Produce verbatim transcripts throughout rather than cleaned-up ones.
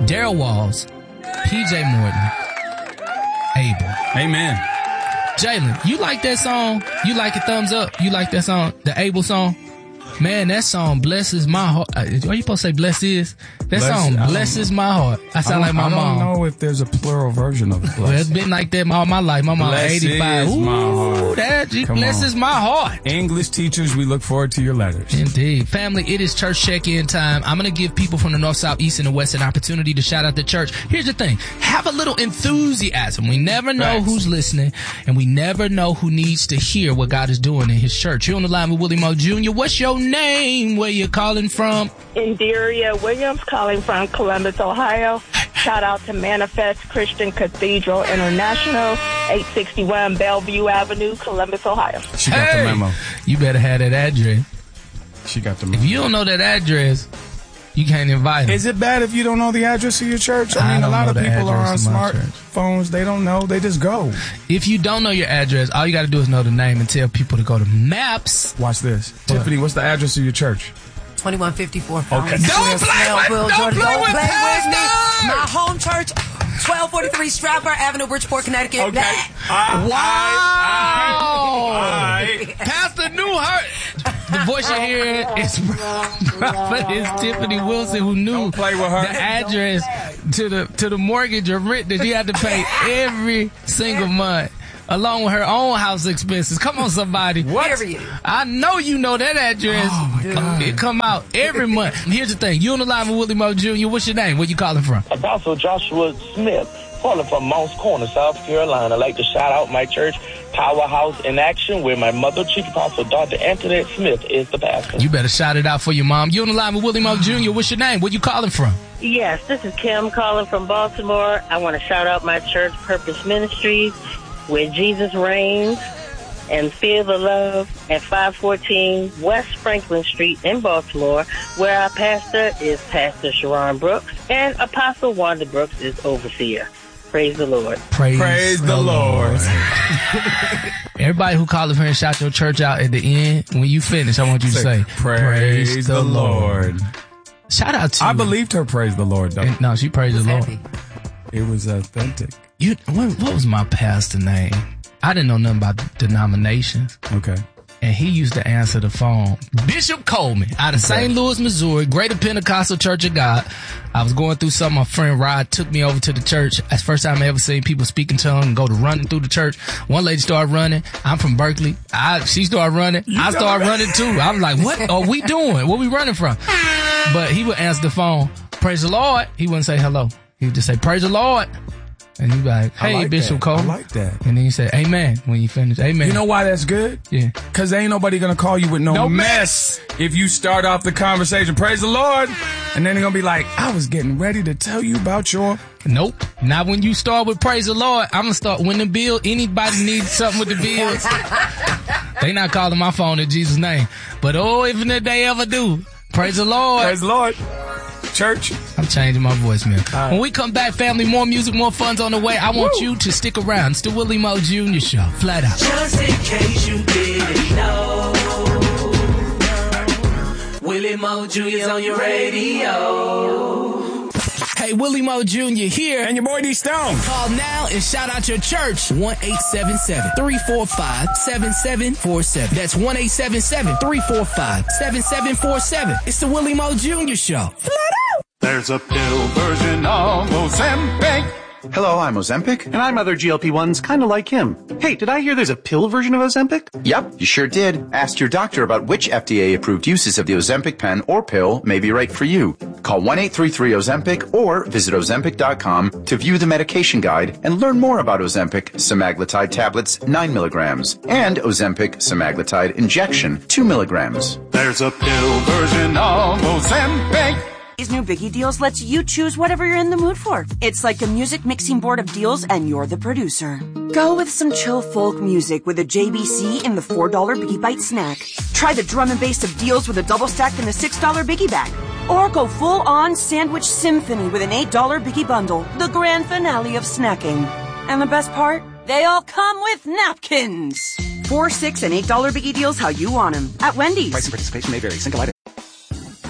Daryl Walls, P J Morton, Abel. Amen. Jalen, you like that song? You like it? Thumbs up. You like that song? The Abel song? Man, that song blesses my heart. Are you supposed to say blesses? That Bless, song blesses my heart. I sound I like my I mom. I don't know if there's a plural version of bless. Well, it's been like that all my life. My mom eighty-five. Ooh, my heart. That blesses on. my heart. English teachers, we look forward to your letters. Indeed. Family, it is church check-in time. I'm going to give people from the north, south, east, and the west an opportunity to shout out the church. Here's the thing. Have a little enthusiasm. We never know Thanks. who's listening, and we never know who needs to hear what God is doing in his church. You're on the line with Willie Moe Junior What's your name? Where you calling from? Inderia Williams, calling from Columbus, Ohio. Shout out to Manifest Christian Cathedral International, eight sixty-one Bellevue Avenue, Columbus, Ohio. She got Hey, the memo. You better have that address. She got the memo. If you don't know that address, you can't invite them. Is it bad if you don't know the address of your church? I, I mean, a don't lot know of the people are on address of my church. smartphones. They don't know. They just go. If you don't know your address, all you got to do is know the name and tell people to go to Maps. Watch this. What? Tiffany, what's the address of your church? twenty-one fifty-four Okay. Don't play with, Will don't Jordan. play Don't with play with me. Pastor! My home church, twelve forty-three Stratford Avenue, Bridgeport, Connecticut. Okay. Nah. Wow! Pastor Newhart. The voice you hear is Prophetess Tiffany Wilson, who knew Don't play with her. the address to the to the mortgage or rent that she had to pay every single month, along with her own house expenses. Come on, somebody. What? Period. I know you know that address. Oh, my God. It come out every month. Here's the thing. You on the line with Willie Moe Junior What's your name? Where you calling from? Apostle Joshua Smith, calling from Mounts Corner, South Carolina. I'd like to shout out my church, Powerhouse in Action, where my mother, Chief Apostle Doctor Antoinette Smith, is the pastor. You better shout it out for your mom. You on the line with Willie Moe Junior What's your name? Where you calling from? Yes, this is Kim calling from Baltimore. I want to shout out my church, Purpose Ministries, where Jesus reigns, and Feel the Love at five fourteen West Franklin Street in Baltimore, where our pastor is Pastor Sharon Brooks, and Apostle Wanda Brooks is overseer. Praise the Lord. Praise, Praise the Lord. Everybody who called up here and shout your church out at the end, when you finish, I want you to say, Praise, praise the Lord. Shout out to I you. believed her praise the Lord, though. And, no, she praised the Lord. Happy. It was authentic. You, what, what was my pastor name? I didn't know nothing about denominations. Okay. And he used to answer the phone. Bishop Coleman out of Saint Louis, Missouri, Greater Pentecostal Church of God. I was going through something. My friend Rod took me over to the church. That's the first time I ever seen people speak in tongues and go to running through the church. One lady started running. I'm from Berkeley. I, she started running. You I started running too. I was like, what are we doing? What we running from? But he would answer the phone. Praise the Lord. He wouldn't say hello. He would just say, praise the Lord. And he'd be like, I hey, like Bishop that. Coleman. I like that. And then he said, amen, when you finish. Amen. You know why that's good? Yeah. Because ain't nobody going to call you with no, No mess. If you start off the conversation, praise the Lord, and then they're going to be like, I was getting ready to tell you about your... Nope. Not when you start with praise the Lord. I'm going to start when the bill, anybody needs something with the bills. They not calling my phone in Jesus' name. But oh, if they ever do, praise the Lord. Praise the Lord. Church. I'm changing my voicemail. Right. When we come back, family, more music, more fun's on the way. I want Woo. you to stick around. It's the Willie Moe Junior Show. Flat out. Just in case you didn't know, Willie Moe Junior's on your radio. Hey, Willie Moe Junior here. And your boy D Stone. Call now and shout out your church. one eight seven seven, three four five, seven seven four seven. That's one eight seven seven, three four five, seven seven four seven. It's the Willie Moe Junior Show. Flat out. There's a pill version of Ozempic. Hello, I'm Ozempic. And I'm other G L P ones kind of like him. Hey, did I hear there's a pill version of Ozempic? Yep, you sure did. Ask your doctor about which F D A-approved uses of the Ozempic pen or pill may be right for you. Call one eight three three Ozempic or visit Ozempic dot com to view the medication guide and learn more about Ozempic semaglutide tablets nine milligrams and Ozempic semaglutide injection two milligrams. There's a pill version of Ozempic. These new Biggie deals lets you choose whatever you're in the mood for. It's like a music mixing board of deals and you're the producer. Go with some chill folk music with a J B C in the four dollar Biggie Bite snack. Try the drum and bass of deals with a double stack in the six dollar Biggie bag. Or go full on sandwich symphony with an eight dollar Biggie bundle. The grand finale of snacking. And the best part? They all come with napkins. Four, six, and eight dollar Biggie deals how you want them. At Wendy's. Price and participation may vary. Single item.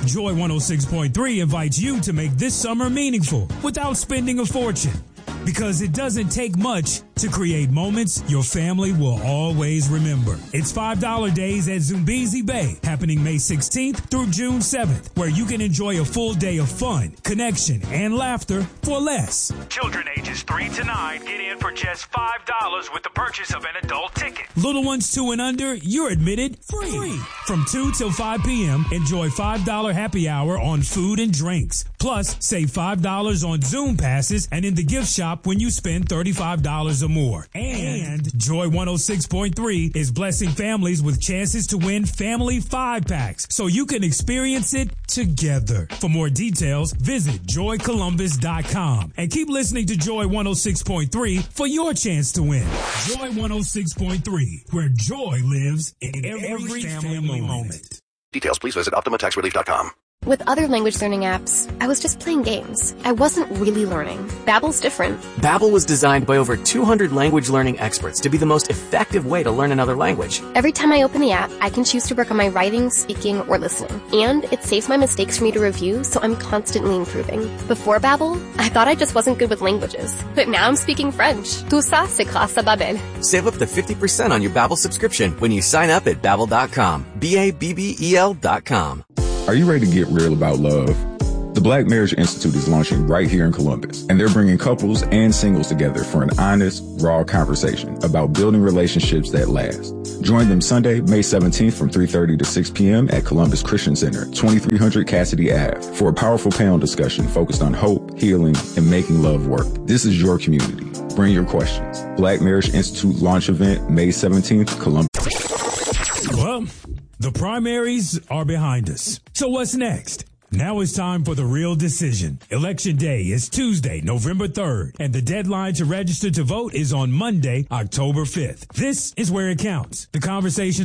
Joy one oh six point three invites you to make this summer meaningful without spending a fortune. Because it doesn't take much to create moments your family will always remember. It's five dollar days at Zumbizi Bay, happening May sixteenth through June seventh, where you can enjoy a full day of fun, connection, and laughter for less. Children ages three to nine get in for just five dollars with the purchase of an adult ticket. Little ones two and under, you're admitted free. free. From two till five p.m., enjoy five dollar happy hour on food and drinks. Plus, save five dollars on Zoom passes and in the gift shop when you spend thirty-five dollars or more. And Joy one oh six point three is blessing families with chances to win family five packs so you can experience it together. For more details, visit joy columbus dot com and keep listening to Joy one oh six point three for your chance to win. Joy one oh six point three, where joy lives in every, every family, family moment. moment. Details, please visit optima tax relief dot com. With other language learning apps, I was just playing games. I wasn't really learning. Babbel's different. Babbel was designed by over two hundred language learning experts to be the most effective way to learn another language. Every time I open the app, I can choose to work on my writing, speaking, or listening. And it saves my mistakes for me to review, so I'm constantly improving. Before Babbel, I thought I just wasn't good with languages. But now I'm speaking French. Tout ça, c'est grâce à Babbel. Save up to fifty percent on your Babbel subscription when you sign up at babbel dot com. B A B B E L dot com. Are you ready to get real about love? The Black Marriage Institute is launching right here in Columbus, and they're bringing couples and singles together for an honest, raw conversation about building relationships that last. Join them Sunday, May seventeenth from three thirty to six p.m. at Columbus Christian Center, twenty-three hundred Cassidy Avenue, for a powerful panel discussion focused on hope, healing, and making love work. This is your community. Bring your questions. Black Marriage Institute launch event, May seventeenth, Columbus. Well, the primaries are behind us. So what's next? Now it's time for the real decision. Election day is Tuesday, November third, and the deadline to register to vote is on Monday, October fifth. This is where it counts. The conversation